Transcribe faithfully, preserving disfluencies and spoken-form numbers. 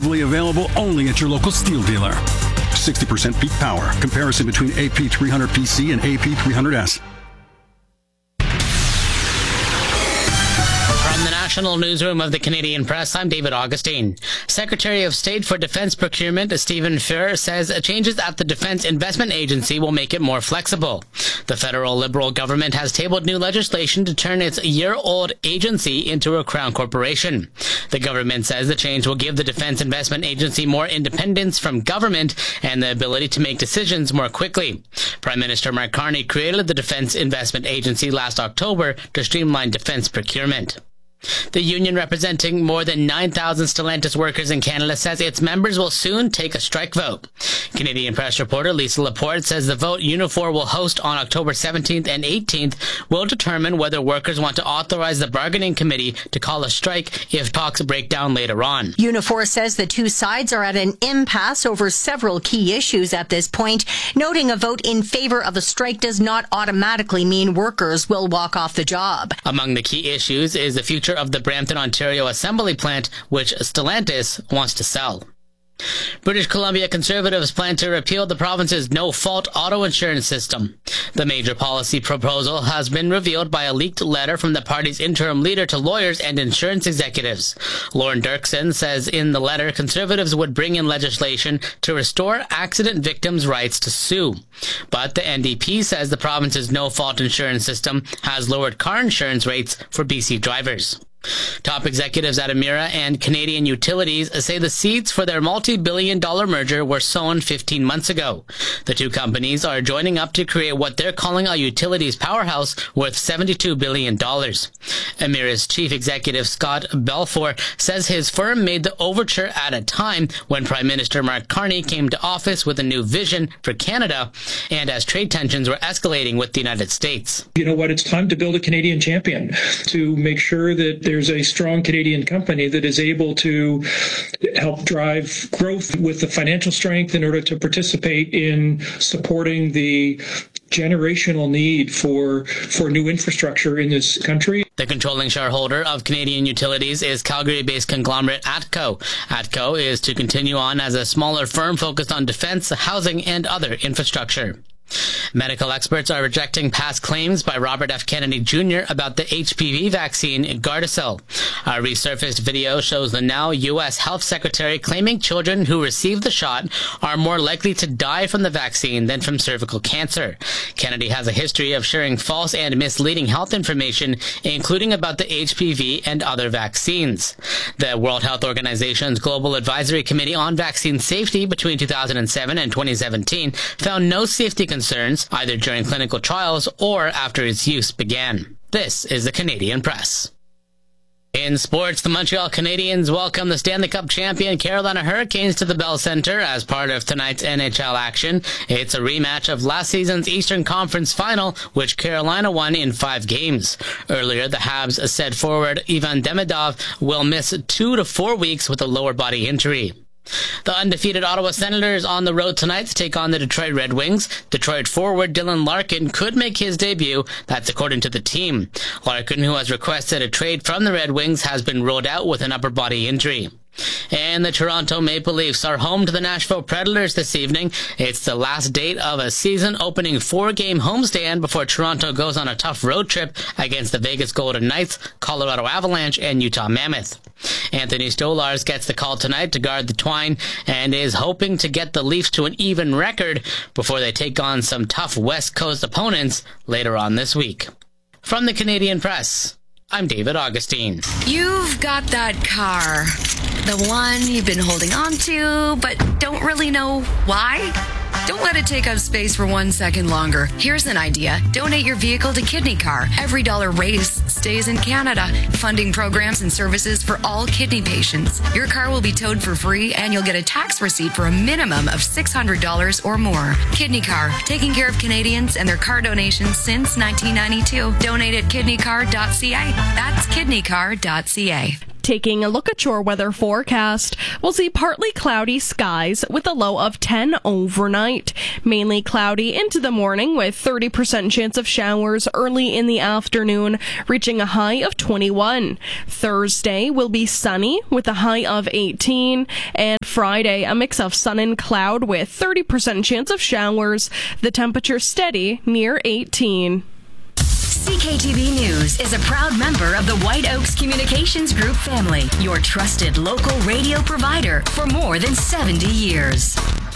exclusively available only at your local Steel dealer. sixty percent peak power. Comparison between A P three hundred P C and A P three hundred S. From the National Newsroom of the Canadian Press, I'm David Augustine. Secretary of State for Defense Procurement Stephen Fuhr says changes at the Defense Investment Agency will make it more flexible. The federal Liberal government has tabled new legislation to turn its year-old agency into a crown corporation. The government says the change will give the Defense Investment Agency more independence from government and the ability to make decisions more quickly. Prime Minister Mark Carney created the Defense Investment Agency last October to streamline defense procurement. The union representing more than nine thousand Stellantis workers in Canada says its members will soon take a strike vote. Canadian Press reporter Lisa Laporte says the vote Unifor will host on October seventeenth and eighteenth will determine whether workers want to authorize the bargaining committee to call a strike if talks break down later on. Unifor says the two sides are at an impasse over several key issues at this point, noting a vote in favor of a strike does not automatically mean workers will walk off the job. Among the key issues is the future of the Brampton, Ontario assembly plant, which Stellantis wants to sell. British Columbia Conservatives plan to repeal the province's no-fault auto insurance system. The major policy proposal has been revealed by a leaked letter from the party's interim leader to lawyers and insurance executives. Lauren Dirksen says in the letter Conservatives would bring in legislation to restore accident victims' rights to sue. But the N D P says the province's no-fault insurance system has lowered car insurance rates for B C drivers. Top executives at Emera and Canadian Utilities say the seeds for their multi-billion dollar merger were sown fifteen months ago. The two companies are joining up to create what they're calling a utilities powerhouse worth seventy-two billion dollars. Emera's chief executive Scott Balfour says his firm made the overture at a time when Prime Minister Mark Carney came to office with a new vision for Canada and as trade tensions were escalating with the United States. You know what? It's time to build a Canadian champion to make sure that there's a strong Canadian company that is able to help drive growth with the financial strength in order to participate in supporting the generational need for for new infrastructure in this country. The controlling shareholder of Canadian Utilities is Calgary-based conglomerate ATCO. ATCO is to continue on as a smaller firm focused on defense, housing, and other infrastructure. Medical experts are rejecting past claims by Robert F. Kennedy Junior about the H P V vaccine Gardasil. A resurfaced video shows the now U S Health Secretary claiming children who receive the shot are more likely to die from the vaccine than from cervical cancer. Kennedy has a history of sharing false and misleading health information, including about the H P V and other vaccines. The World Health Organization's Global Advisory Committee on Vaccine Safety between two thousand seven and twenty seventeen found no safety concerns concerns either during clinical trials or after its use began. This is the Canadian Press. In sports, the Montreal Canadiens welcome the Stanley Cup champion Carolina Hurricanes to the Bell Centre as part of tonight's N H L action. It's a rematch of last season's Eastern Conference Final, which Carolina won in five games. Earlier, the Habs said forward Ivan Demidov will miss two to four weeks with a lower body injury. The undefeated Ottawa Senators on the road tonight to take on the Detroit Red Wings. Detroit forward Dylan Larkin could make his debut. That's according to the team. Larkin, who has requested a trade from the Red Wings, has been ruled out with an upper body injury. And the Toronto Maple Leafs are home to the Nashville Predators this evening. It's the last date of a season-opening four-game homestand before Toronto goes on a tough road trip against the Vegas Golden Knights, Colorado Avalanche, and Utah Mammoth. Anthony Stolarz gets the call tonight to guard the Twine and is hoping to get the Leafs to an even record before they take on some tough West Coast opponents later on this week. From the Canadian Press, I'm David Augustine. You've got that car, the one you've been holding on to, but don't really know why? Don't let it take up space for one second longer. Here's an idea. Donate your vehicle to Kidney Car. Every dollar raised stays in Canada, funding programs and services for all kidney patients. Your car will be towed for free, and you'll get a tax receipt for a minimum of six hundred dollars or more. Kidney Car, taking care of Canadians and their car donations since nineteen ninety-two. Donate at kidney car dot c a. That's kidney car dot c a. Taking a look at your weather forecast, we'll see partly cloudy skies with a low of ten overnight. Mainly cloudy into the morning with thirty percent chance of showers early in the afternoon, reaching a high of twenty-one. Thursday will be sunny with a high of eighteen. And Friday, a mix of sun and cloud with thirty percent chance of showers. The temperature steady near eighteen. C K T V News is a proud member of the White Oaks Communications Group family, your trusted local radio provider for more than seventy years.